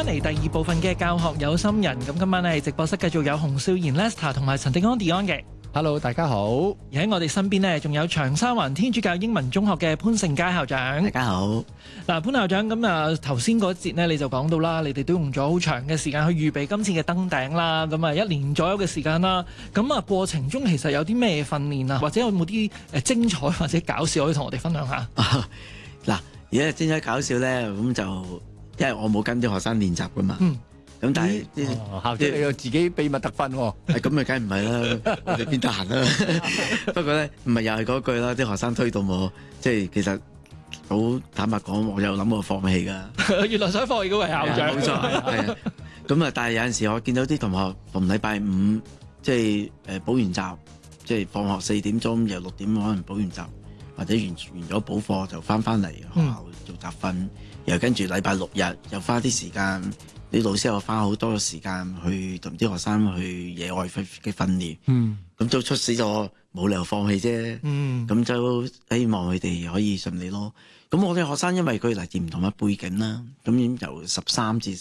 翻嚟第二部分嘅教學有心人，咁今晚咧直播室繼續有洪少賢 Lester 同埋陳定安 Dion 嘅。 Hello， 大家好。 而喺我哋身邊呢，仲有長沙灣天主教英文中學嘅潘聖佳校長。 大家好。 嗱，潘校長，咁啊頭先嗰節呢，你就講到啦，你哋都用咗好長嘅時間去預備今次嘅登頂啦，咁啊1年左右嘅時間啦。咁啊過程中其實有啲咩訓練啊，或者有冇啲精彩或者搞笑可以同我哋分享下？ 嗱，而家精彩搞笑咧，咁就因為我冇跟啲學生練習噶嘛。咁但係校長你有自己秘密特訓喎。 咁咪梗係唔係啦，我哋邊得閒啦。不過咧，唔係又係嗰句啦，啲學生推動我，即係其實好坦白講，我有諗過放棄㗎。 原來想放棄嗰位校長。 冇錯，係啊。咁啊，但係有陣時我見到啲同學逢禮拜五，即係補完習，即係放學4點鐘，由6點可能補完習，或者完咗補課就翻嚟學校做集訓，又跟住禮拜6日又花啲時間。啲老師又花好多嘅時間去同啲學生去野外嘅訓練，咁都促使咗冇理由放棄啫。咁就希望佢哋可以順利咯。咁我哋學生因為佢嚟自唔同嘅背景啦，咁由13至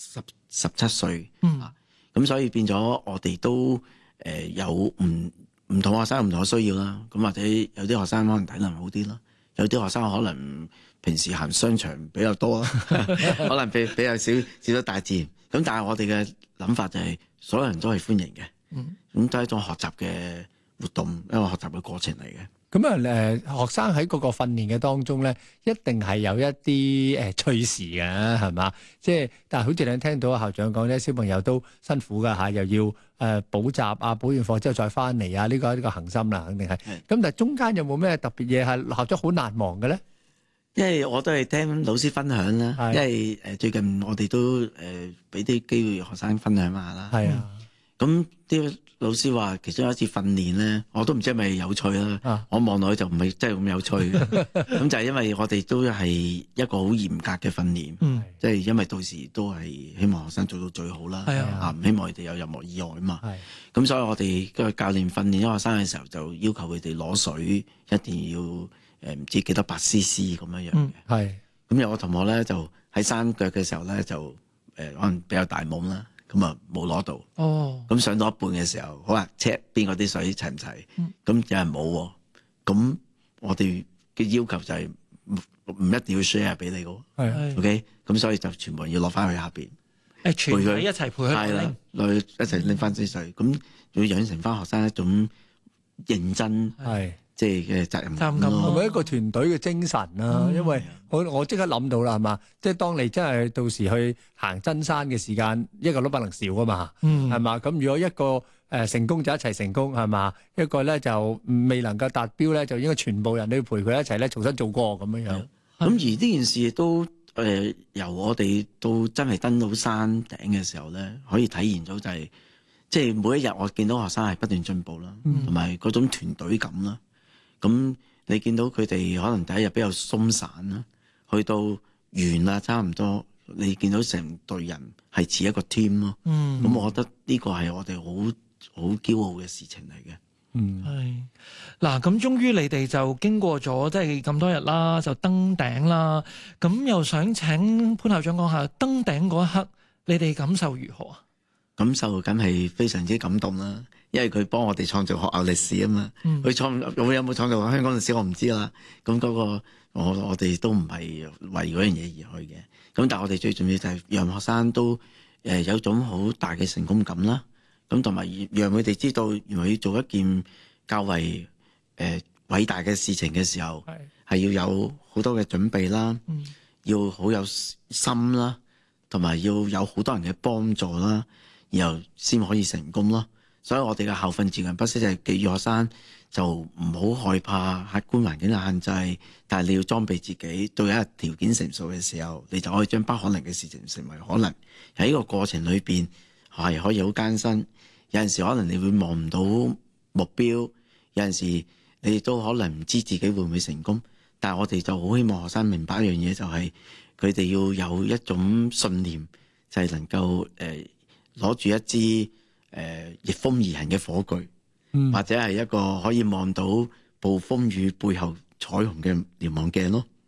17歲，咁所以變咗我哋都有唔同學生有唔同嘅需要啦。咁或者有啲學生可能體能好啲啦，有啲學生可能平時行商場比較多啦，可能比較少咗大自然。咁但係我哋嘅諗法就係所有人都係歡迎嘅，咁都係一種學習嘅活動，一個學習嘅過程嚟嘅。 咁學生喺嗰個訓練嘅當中咧，一定係有一啲趣事嘅，係嘛？即係但係好似你聽到校長講咧，小朋友都辛苦㗎嚇，又要補習啊，補完課之後再翻嚟啊，呢個恆心啦，肯定係。咁但係中間有冇咩特別嘢係校長好難忘嘅咧？ 因為我都係聽老師分享啦，因為最近我哋都俾啲機會學生分享下啦。係啊，咁啲老師話其中有一次訓練咧，我都唔知係咪有趣啦。我望落去就唔係真係咁有趣嘅。咁就係因為我哋都係一個好嚴格嘅訓練，即係因為到時都係希望學生做到最好啦。唔希望佢哋有任何意外啊嘛。咁所以我哋個教練訓練啲學生嘅時候，就要求佢哋攞水一定要唔知幾多百 CC 咁樣樣嘅。咁有個同學咧就喺山腳嘅時候咧就可能比較大懵啦。咁啊冇攞到，咁上到一半嘅時候，好啦 check 邊個啲水齊唔齊，咁有人冇喎，咁我哋嘅要求就係唔一定要 share 俾你嘅，OK，咁所以就全部人要攞翻去下邊， 全體一齊陪佢， 係啦，落去一齊拎翻啲水，咁要養成翻學生一種認真，即係嘅責任感咯， 係咪一個團隊嘅精神啊？因為我即刻諗到啦，係嘛？即係當你真係到時去行真山嘅時間，一個都不能少噶嘛，係嘛？咁如果一個成功就一齊成功，係嘛？一個咧就未能夠達標咧，就應該全部人都要陪佢一齊咧重新做過咁樣樣。咁而呢件事亦都由我哋到真係登到山頂嘅時候咧，可以體現到就係即係每一日我見到學生係不斷進步啦，同埋嗰種團隊感啦。咁你見到佢哋可能第一日比較鬆散啦，去到完啦差唔多，你見到成隊人係似一個 team 咯。咁我覺得呢個係我哋好驕傲嘅事情嚟嘅。 係嗱，咁終於你哋就經過咗即係咁多日啦，就登頂啦。咁又想請潘校長講下登頂嗰一刻，你哋感受如何啊？ 感受梗係非常之感動啦。因為佢幫我哋創造學校歷史啊嘛，佢有冇創造香港歷史我唔知啦。咁嗰個我哋都唔係為嗰樣嘢而去嘅。咁但係我哋最重要就係讓學生都有一種好大嘅成功感啦。咁同埋讓佢哋知道原來要做一件較為偉大嘅事情嘅時候，係要有好多嘅準備啦，要好有心啦，同埋要有好多人嘅幫助啦，然後先可以成功咯。所以我哋嘅校訓自強不息就係寄予學生就唔好害怕客觀環境嘅限制，但係你要裝備自己，到有一日條件成熟嘅時候，你就可以將不可能嘅事情成為可能。喺呢個過程裏邊係可以好艱辛，有陣時可能你會望唔到目標，有陣時你亦都可能唔知自己會唔會成功。但係我哋就好希望學生明白一樣嘢，就係佢哋要有一種信念，就係能夠攞住一支逆風而行嘅火炬，或者係一個可以望到暴風雨背後彩虹嘅瞭望鏡咯。